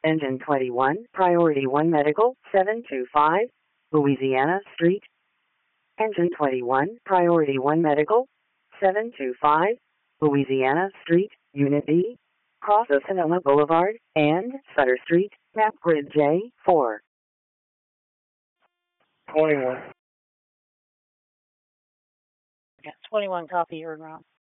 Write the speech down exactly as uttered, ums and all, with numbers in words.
Engine twenty-one, Priority one Medical, seven two five, Louisiana Street. Engine twenty-one, Priority one Medical, seven two five, Louisiana Street, Unit B, cross of Sonoma Boulevard and Sutter Street, map grid J four. twenty-one. Yeah, twenty-one, copy, you're wrong.